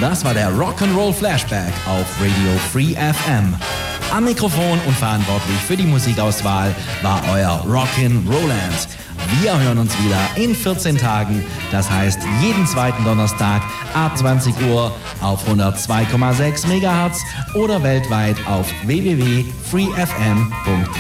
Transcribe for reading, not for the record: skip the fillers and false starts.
Das war der Rock'n'Roll Flashback auf Radio Free FM. Am Mikrofon und verantwortlich für die Musikauswahl war euer Rockin' Roland. Wir hören uns wieder in 14 Tagen, das heißt jeden zweiten Donnerstag ab 20 Uhr auf 102,6 MHz oder weltweit auf www.freefm.de.